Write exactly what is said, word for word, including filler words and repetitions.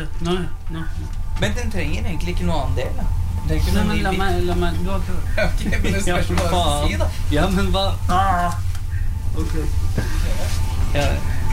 Nei, nei. Men den trenger egentlig ikke noe annen del, da. Nei, men la meg, la meg, du har ikke... Ok, men det spørs hva du si, da. Ja, men hva? Ah, ok. Ja,